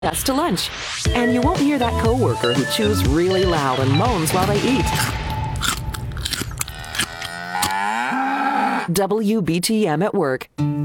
us to lunch. And you won't hear that coworker who chews really loud and moans while they eat. WBTM at Work.